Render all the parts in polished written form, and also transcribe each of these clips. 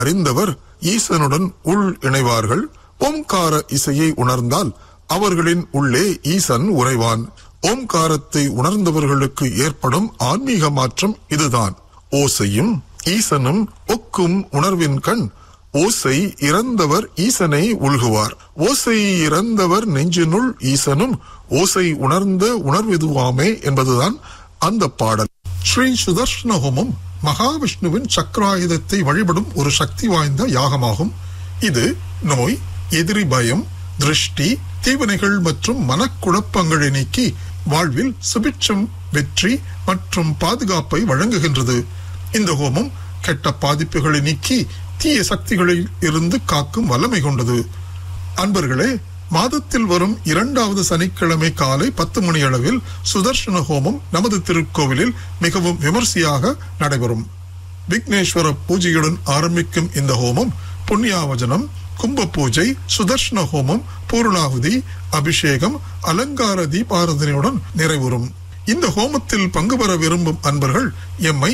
அறிந்தவர் ஈசனுடன் உள் இணைவார்கள். ஓம்கார இசையை உணர்ந்தால் அவர்களின் உள்ளே ஈசன் உறைவான். ஓம்காரத்தை உணர்ந்தவர்களுக்கு ஏற்படும் ஆன்மீக மாற்றம் இதுதான். ஓசையும் ஈசனும் ஒக்கும் உணர்வின் கண் ஓசை இறந்தவர் ஈசனை உள்குவார். ஓசை இறந்தவர் நெஞ்சினுள் ஈசனும் ஓசை உணர்ந்த உணர்விதுவாமே என்பதுதான் அந்த பாடல். ஸ்ரீ சுதர்ஷன ஹோமம் மகாவிஷ்ணுவின் சக்கராயுதத்தை வழிபடும் ஒரு சக்தி வாய்ந்த யாகமாகும். இது நோய், எதிரி பயம், திருஷ்டி, தீவினைகள் மற்றும் மனக்குழப்பங்களை நீக்கி வாழ்வில் சுபிட்சம், வெற்றி மற்றும் பாதுகாப்பை வழங்குகின்றது. இந்த ஹோமம் கெட்ட பாதிப்புகளை நீக்கி தீய சக்திகளில் இருந்து காக்கும் வல்லமை கொண்டது. அன்பர்களே, மாதத்தில் வரும் 2வது சனிக்கிழமை காலை 10 மணி அளவில் சுதர்ஷன ஹோமம் நமது திருக்கோவிலில் மிகவும் விமர்சையாக நடைபெறும். விக்னேஸ்வர பூஜையுடன் ஆரம்பிக்கும் இந்த ஹோமம் புண்ணியாவஜனம், கும்ப பூஜை, சுதர்ஷன ஹோமம், பூர்ணாகுதி, அபிஷேகம், அலங்கார தீபாராதனையுடன் நிறைவுறும். இந்த ஹோமத்தில் பங்கு பெற விரும்பும் அன்பர்கள் எம்மை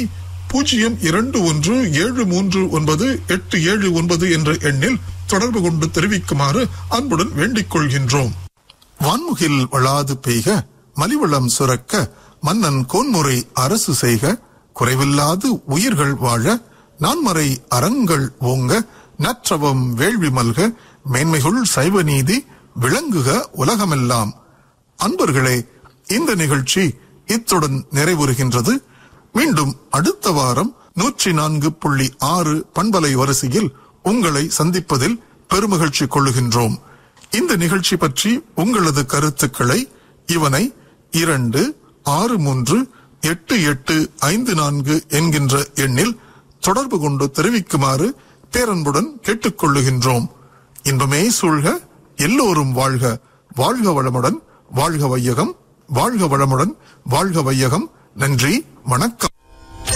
0217398779 என்ற எண்ணில் தொடர்பு கொண்டு தெரிவிக்குமாறு அன்புடன் வேண்டிக் கொள்கின்றோம். வான்முகில் வளாது பெய்க, மலிவளம் சுரக்க, மன்னன் கோன்முறை அரசு செய்க, குறைவில்லாது உயிர்கள் வாழ, நான்மறை அறங்கள் ஓங்க, நற்றவம் வேள்வி மல்க, மேன்மைகுள் சைவ நீதி விளங்குக உலகமெல்லாம். அன்பர்களே, இந்த நிகழ்ச்சி இத்துடன் நிறைவுறுகின்றது. மீண்டும் அடுத்த வாரம் 104.6 பண்பலை வரிசையில் உங்களை சந்திப்பதில் பெருமகிழ்ச்சி கொள்ளுகின்றோம். இந்த நிகழ்ச்சி பற்றி உங்களது கருத்துக்களை இவனை 26388854 என்கின்ற எண்ணில் தொடர்பு கொண்டு தெரிவிக்குமாறு பேரன்புடன் கேட்டுக்கொள்ளுகின்றோம். இன்பமே சூழ்க, எல்லோரும் வாழ்க, வாழ்க வளமுடன், வாழ்க வையகம், வாழ்க வளமுடன், வாழ்க வையகம். நன்றி, வணக்கம்.